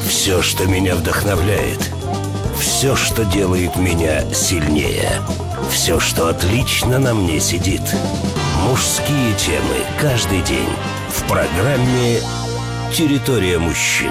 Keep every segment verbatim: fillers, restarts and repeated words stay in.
Все, что меня вдохновляет. Все, что делает меня сильнее. Все, что отлично на мне сидит. Мужские темы каждый день в программе «Территория мужчин».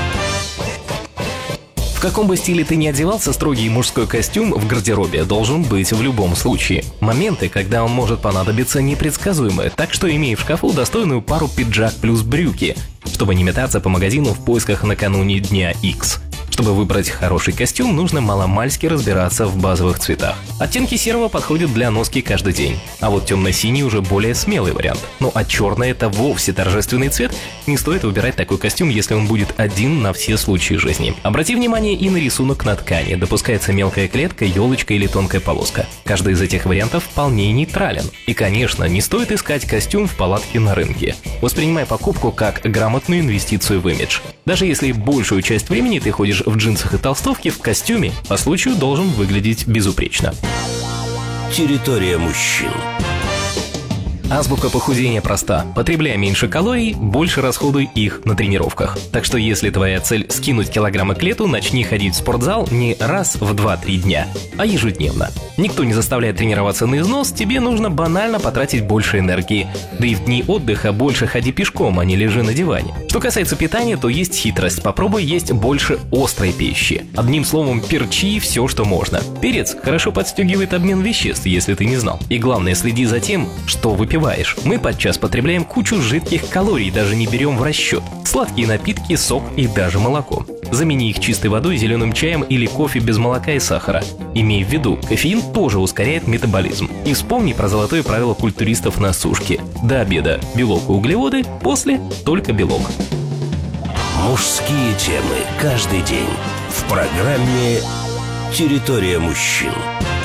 В каком бы стиле ты ни одевался, строгий мужской костюм в гардеробе должен быть в любом случае. Моменты, когда он может понадобиться, непредсказуемы, так что имей в шкафу достойную пару пиджак плюс брюки, чтобы не метаться по магазину в поисках накануне дня X. Чтобы выбрать хороший костюм, нужно маломальски разбираться в базовых цветах. Оттенки серого подходят для носки каждый день, а вот темно-синий уже более смелый вариант. Ну а черный — это вовсе торжественный цвет, не стоит выбирать такой костюм, если он будет один на все случаи жизни. Обрати внимание и на рисунок на ткани, допускается мелкая клетка, елочка или тонкая полоска. Каждый из этих вариантов вполне нейтрален. И, конечно, не стоит искать костюм в палатке на рынке. Воспринимай покупку как грамотную инвестицию в имидж. Даже если большую часть времени ты ходишь в джинсах и толстовке, в костюме по случаю должен выглядеть безупречно. Территория мужчин. Азбука похудения проста. Потребляй меньше калорий, больше расходуй их на тренировках. Так что если твоя цель скинуть килограммы к лету, начни ходить в спортзал не раз в два-три дня, а ежедневно. Никто не заставляет тренироваться на износ, тебе нужно банально потратить больше энергии. Да и в дни отдыха больше ходи пешком, а не лежи на диване. Что касается питания, то есть хитрость. Попробуй есть больше острой пищи. Одним словом, перчи все, что можно. Перец хорошо подстегивает обмен веществ, если ты не знал. И главное, следи за тем, что выпиваешь. Мы подчас потребляем кучу жидких калорий, даже не берем в расчет. Сладкие напитки, сок и даже молоко. Замени их чистой водой, зеленым чаем или кофе без молока и сахара. Имей в виду, кофеин тоже ускоряет метаболизм. И вспомни про золотое правило культуристов на сушке. До обеда белок и углеводы, после только белок. Мужские темы каждый день в программе «Территория мужчин».